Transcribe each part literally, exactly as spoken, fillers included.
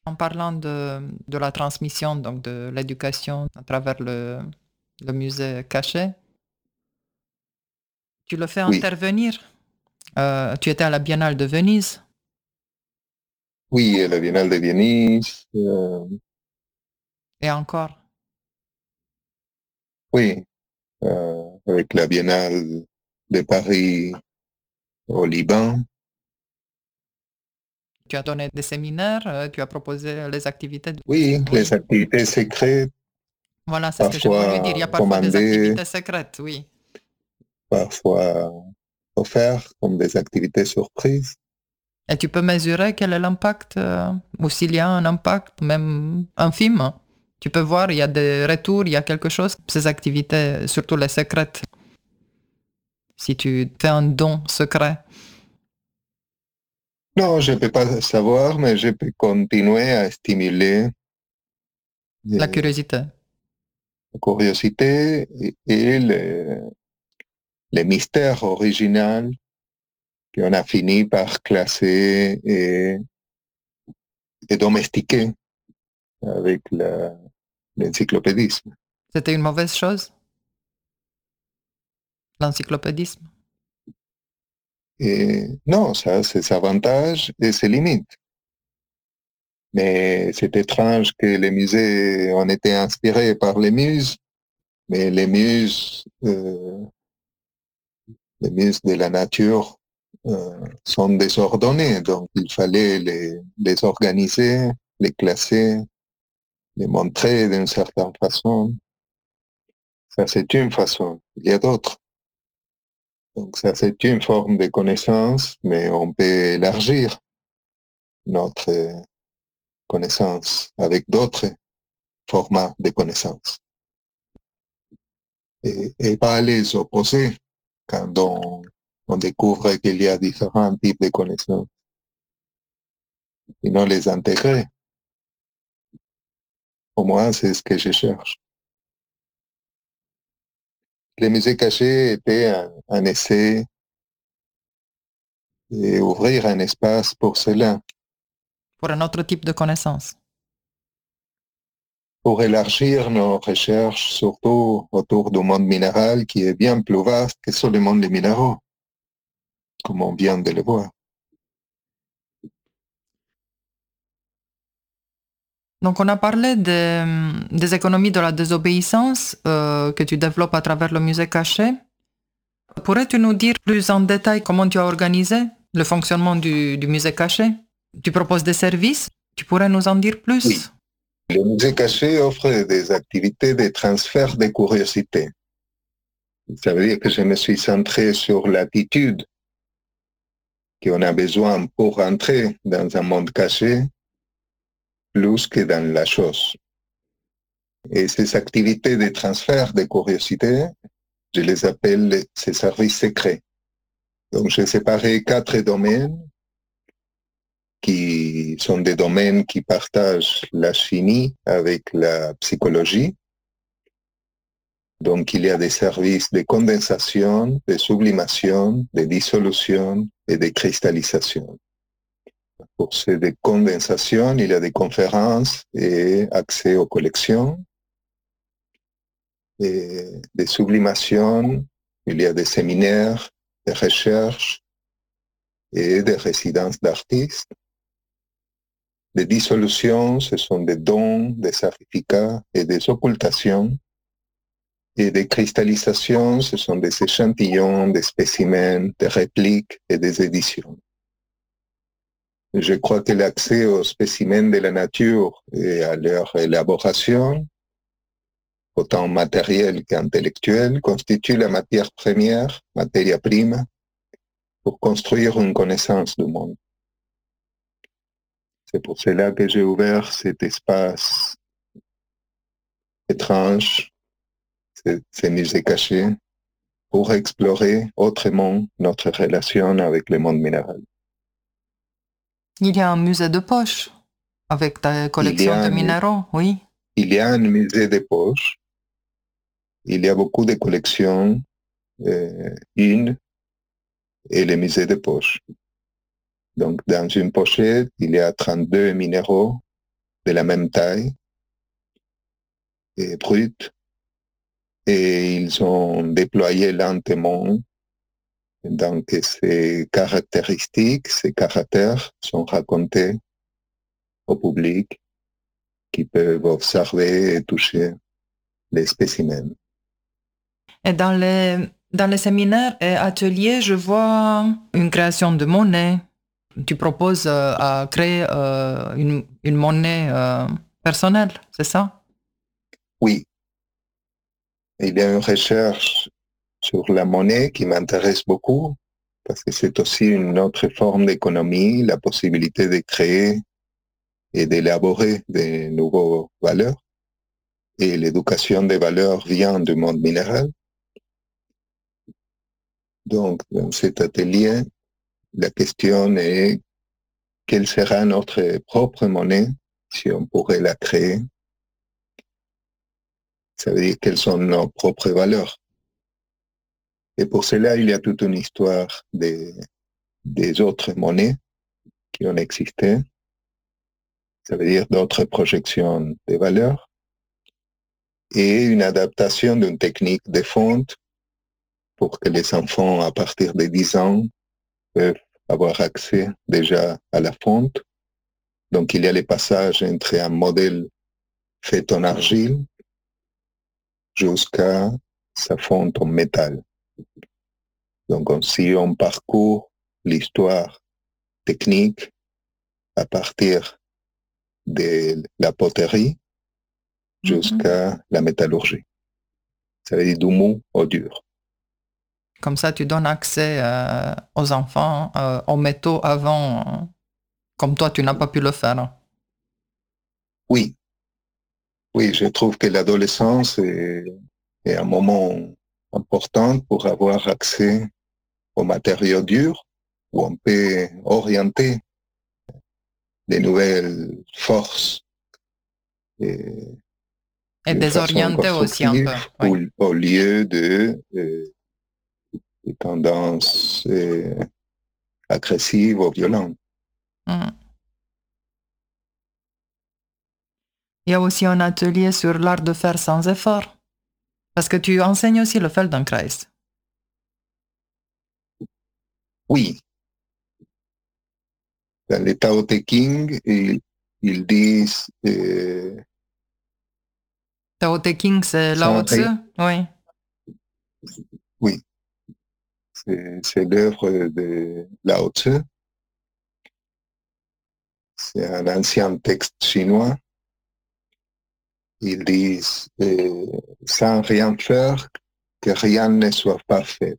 En parlant de, de la transmission, donc de l'éducation à travers le, le musée caché, tu le fais Oui, intervenir. Euh, tu étais à la Biennale de Venise oui, et la Biennale de Venise, euh, et encore. oui, euh, avec la Biennale de Paris au Liban. Tu as donné des séminaires, euh, tu as proposé les activités. Oui, les Oui, activités secrètes, voilà, c'est ce que je voulais dire. Il y parfois a parfois des commandées, activités secrètes, oui. parfois offertes comme des activités surprises. Et tu peux mesurer quel est l'impact, euh, ou s'il y a un impact, même infime. Tu peux voir, il y a des retours, il y a quelque chose. Ces activités, surtout les secrètes, si tu fais un don secret, Non, je ne peux pas savoir, mais je peux continuer à stimuler la euh, curiosité. la curiosité et, et le, le mystère original qu'on a fini par classer et, et domestiquer avec la- l'encyclopédisme. C'était une mauvaise chose, l'encyclopédisme. Et non, ça a ses avantages et ses limites. Mais c'est étrange que les musées ont été inspirés par les muses, mais les muses, euh, les muses de la nature euh, sont désordonnées, donc il fallait les, les organiser, les classer, les montrer d'une certaine façon. Ça, c'est une façon. Il y a d'autres. Donc ça, c'est une forme de connaissance, mais on peut élargir notre connaissance avec d'autres formats de connaissances et, et pas les opposer quand on, on découvre qu'il y a différents types de connaissances, sinon les intégrer. Pour moi, c'est ce que je cherche. Les musées cachés étaient un, un essai et ouvrir un espace pour cela, Pour un autre type de connaissance. pour élargir nos recherches, surtout autour du monde minéral qui est bien plus vaste que seulement les minéraux, comme on vient de le voir. Donc, on a parlé des, des économies de la désobéissance euh, que tu développes à travers le musée caché. Pourrais-tu nous dire plus en détail comment tu as organisé le fonctionnement du, du musée caché? Tu proposes des services? Tu pourrais nous en dire Oui, plus? le musée caché offre des activités de transfert de curiosité. Ça veut dire que je me suis centré sur l'attitude qu'on a besoin pour entrer dans un monde caché plus que dans la chose. Et ces activités de transfert de curiosité, je les appelle ces services secrets. Donc, j'ai séparé quatre domaines qui sont des domaines qui partagent la chimie avec la psychologie. Donc, il y a des services de condensation, de sublimation, de dissolution et de cristallisation. Pour ces de condensation, il y a des conférences et accès aux collections. Et de sublimation, il y a des séminaires, des recherches et des résidences d'artistes. Des dissolutions, ce sont des dons, des certificats et des occultations. Et des cristallisations, ce sont des échantillons, des spécimens, des répliques et des éditions. Je crois que l'accès aux spécimens de la nature et à leur élaboration, autant matérielle qu'intellectuelle, constitue la matière première, matière prime, pour construire une connaissance du monde. C'est pour cela que j'ai ouvert cet espace étrange, ces musées cachés, pour explorer autrement notre relation avec le monde minéral. Il y a un musée de poche avec ta Il y collection a de un, minéraux, oui. il y a un musée de poche, il y a beaucoup de collections, euh, une et le musée de poche. Donc, dans une pochette, il y a trente-deux minéraux de la même taille, et brutes, et ils ont déployé lentement. Donc, ces caractéristiques, ces caractères sont racontés au public qui peuvent observer et toucher les spécimens. Et dans les, dans les séminaires et ateliers, je vois une création de monnaie. Tu proposes euh, à créer euh, une, une monnaie euh, personnelle, c'est ça? Oui, il y a une recherche sur la monnaie qui m'intéresse beaucoup parce que c'est aussi une autre forme d'économie, la possibilité de créer et d'élaborer de nouvelles valeurs. Et l'éducation des valeurs vient du monde minéral. Donc, dans cet atelier, la question est quelle sera notre propre monnaie si on pourrait la créer. Ça veut dire quelles sont nos propres valeurs. Et pour cela, il y a toute une histoire des, des autres monnaies qui ont existé. Ça veut dire d'autres projections des valeurs et une adaptation d'une technique de fonte pour que les enfants, à partir de dix ans, peuvent avoir accès déjà à la fonte. Donc, il y a les passages entre un modèle fait en argile jusqu'à sa fonte en métal. Donc, si on parcourt l'histoire technique à partir de la poterie jusqu'à mm-hmm. la métallurgie. Ça veut dire du mou au dur. Comme ça, tu donnes accès euh, aux enfants, euh, aux métaux avant, euh, comme toi, tu n'as pas pu le faire. Oui. Oui, je trouve que l'adolescence est, est un moment important pour avoir accès aux matériaux durs où on peut orienter des nouvelles forces et, et désorienter aussi un peu. Oui. Au, au lieu de, de, de tendances euh, agressives ou violentes. Mm. Il y a aussi un atelier sur l'art de faire sans effort. Parce que tu enseignes aussi le Feldenkrais. Oui. Dans les Tao Te Ching, ils, ils disent... Euh, Tao Te Ching, c'est Lao Tzu? Oui. Oui. C'est, c'est l'œuvre de Lao Tzu. C'est un ancien texte chinois. Ils disent euh, sans rien faire, que rien ne soit pas fait.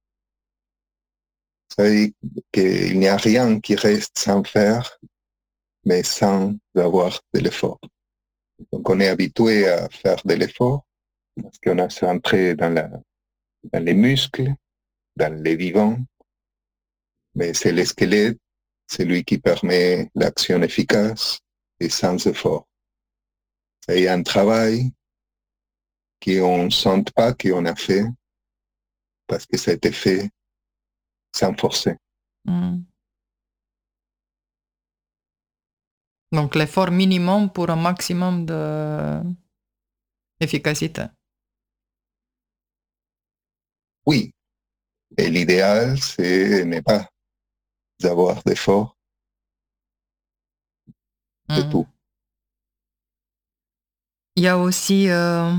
Ça veut dire qu'il n'y a rien qui reste sans faire, mais sans avoir de l'effort. Donc on est habitué à faire de l'effort parce qu'on a centré dans, la, dans les muscles, dans les vivants, mais c'est le squelette, c'est lui qui permet l'action efficace et sans effort. Il y a un travail qu'on ne sent pas qu'on a fait parce que ça a été fait sans forcer. Mm. Donc l'effort minimum pour un maximum d'efficacité. Oui, et l'idéal, c'est ne pas avoir d'effort. C'est mm. tout. Il y a aussi euh,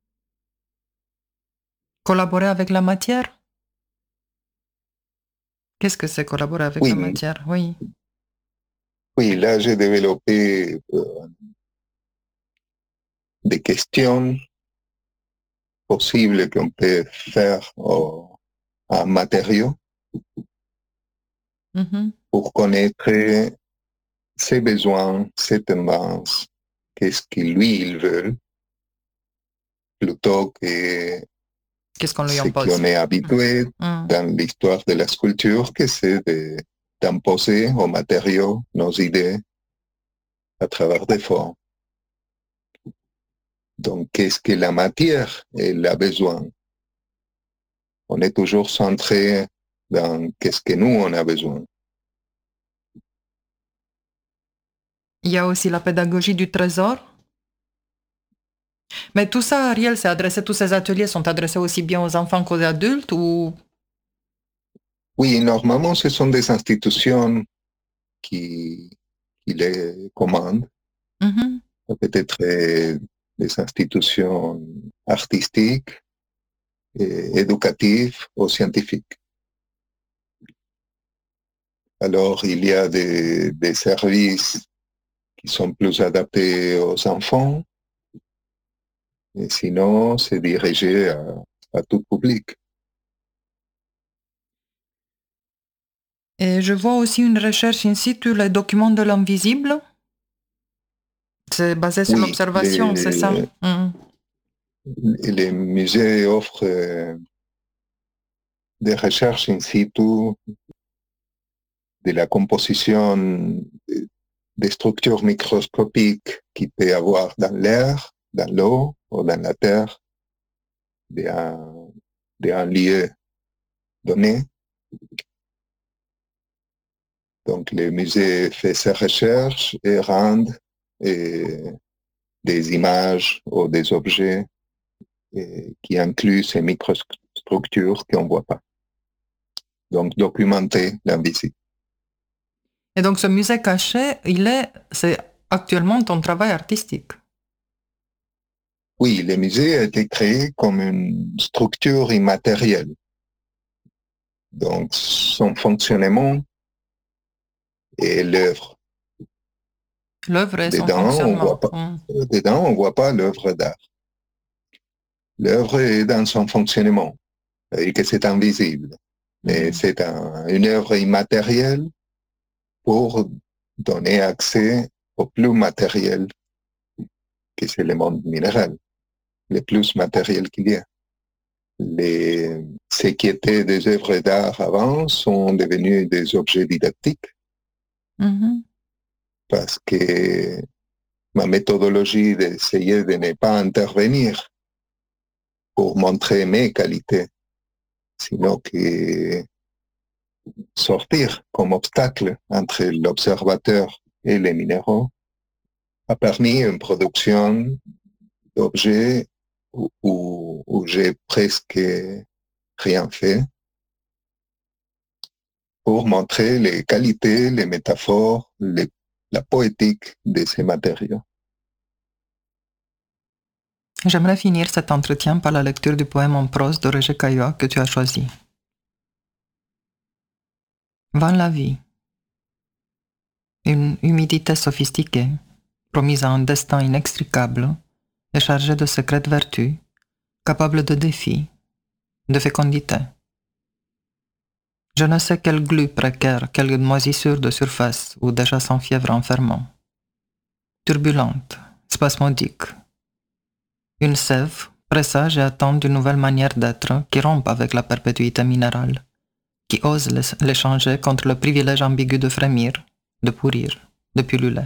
collaborer avec la matière. Qu'est-ce que c'est collaborer avec oui. la matière? Oui. Oui, là, j'ai développé euh, des questions possibles qu'on peut faire au, à matériaux mm-hmm. pour connaître ses besoins, ses tendances, qu'est-ce qu'il lui il veut, plutôt que qu'est-ce qu'on lui ce qu'on est habitué mm. dans l'histoire de la sculpture, que c'est de, d'imposer aux matériaux nos idées à travers des formes. Donc, qu'est-ce que la matière elle a besoin? On est toujours centré dans qu'est-ce que nous, on a besoin. Il y a aussi la pédagogie du trésor. Mais tout ça, Ariel, c'est adressé, tous ces ateliers sont adressés aussi bien aux enfants qu'aux adultes ou... Oui, normalement, ce sont des institutions qui, qui les commandent. Mm-hmm. Peut-être euh, des institutions artistiques, et éducatives ou scientifiques. Alors, il y a des, des services qui sont plus adaptés aux enfants, et sinon, c'est dirigé à, à tout public. Et je vois aussi une recherche in situ, les documents de l'invisible. C'est basé sur Oui, l'observation, les, c'est ça? Mm. Les musées offrent euh, des recherches in situ de la composition des structures microscopiques qu'il peut y avoir dans l'air, dans l'eau ou dans la terre d'un, d'un lieu donné. Donc, le musée fait ses recherches et rend et, des images ou des objets et, qui incluent ces microstructures qu'on ne voit pas. Donc, documenter l'invisible. Et donc, ce musée caché, il est, c'est actuellement ton travail artistique. Oui, le musée a été créé comme une structure immatérielle. Donc, son fonctionnement est l'œuvre. L'œuvre et son Dedans, on voit fonctionnement. pas, Mm. dedans, on ne voit pas l'œuvre d'art. L'œuvre est dans son fonctionnement, et que c'est invisible. Mais Mm. c'est un, une œuvre immatérielle pour donner accès au plus matériel, que c'est le monde minéral, le plus matériel qu'il y a. Les, ce qui étaient des œuvres d'art avant sont devenus des objets didactiques. Mm-hmm. Parce que ma méthodologie d'essayer de ne pas intervenir pour montrer mes qualités, sinon que sortir comme obstacle entre l'observateur et les minéraux, a permis une production d'objets où, où, où j'ai presque rien fait pour montrer les qualités, les métaphores, les, la poétique de ces matériaux. J'aimerais finir cet entretien par la lecture du poème en prose de Roger Caillois que tu as choisi. Van la vie. Une humidité sophistiquée, promise à un destin inextricable et chargée de secrètes vertus, capable de défis, de fécondité. Je ne sais quelle glu précaire, quelle moisissure de surface ou déjà sans fièvre enfermant. Turbulente, spasmodique. Une sève, présage et attente d'une nouvelle manière d'être qui rompe avec la perpétuité minérale, qui ose l'échanger contre le privilège ambigu de frémir, de pourrir, de pulluler.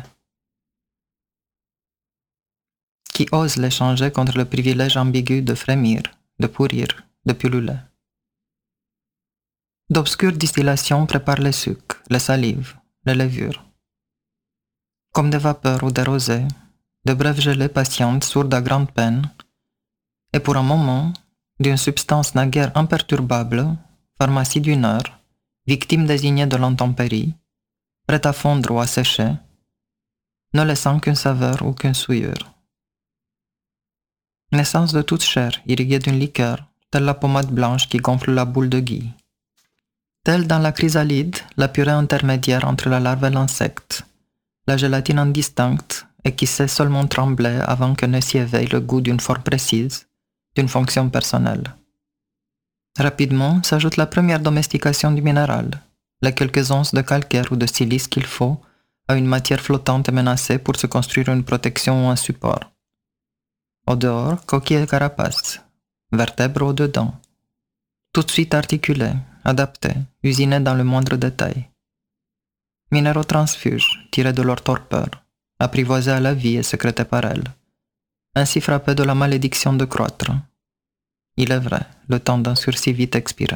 Qui ose l'échanger contre le privilège ambigu de frémir, de pourrir, de pulluler. D'obscures distillations préparent les sucs, les salives, les levures. Comme des vapeurs ou des rosées, de brèves gelées patientes sourdes à grande peine, et pour un moment, d'une substance naguère imperturbable, pharmacie d'une heure, victime désignée de l'intempérie, prête à fondre ou à sécher, ne laissant qu'une saveur ou qu'une souillure. Naissance de toute chair, irriguée d'une liqueur, telle la pommade blanche qui gonfle la boule de gui. Telle dans la chrysalide, la purée intermédiaire entre la larve et l'insecte, la gélatine indistincte et qui sait seulement trembler avant que ne s'y éveille le goût d'une forme précise, d'une fonction personnelle. Rapidement s'ajoute la première domestication du minéral, les quelques onces de calcaire ou de silice qu'il faut à une matière flottante et menacée pour se construire une protection ou un support. Au dehors, coquille et carapace, vertèbres au dedans, tout de suite articulés, adaptés, usinés dans le moindre détail. Minéraux transfuges, tirés de leur torpeur, apprivoisés à la vie et sécrétés par elle, ainsi frappés de la malédiction de croître. Il est vrai, le temps d'un sursis vite expiré.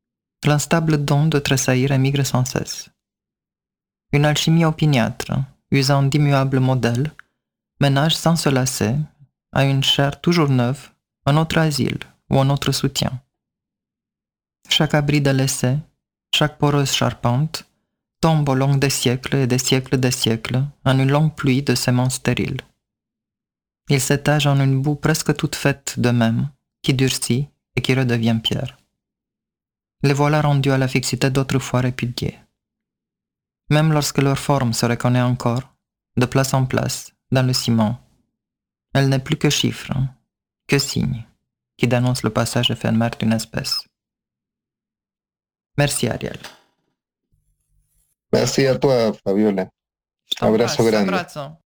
L'instable don de tressaillir émigre sans cesse. Une alchimie opiniâtre, usant d'immuables modèles, ménagent sans se lasser, à une chair toujours neuve, un autre asile ou un autre soutien. Chaque abri délaissé, chaque poreuse charpente, tombe au long des siècles et des siècles des siècles en une longue pluie de semences stériles. Il s'étage en une boue presque toute faite d'eux-mêmes, qui durcit et qui redevient pierre. Les voilà rendus à la fixité d'autrefois répudiée. Même lorsque leur forme se reconnaît encore, de place en place, dans le ciment, elle n'est plus que chiffre, que signe, qui dénonce le passage éphémère d'une espèce. Merci Ariel. Merci a toi, Fabiola. Je t'embrasse, Abrazo grande. abrazo.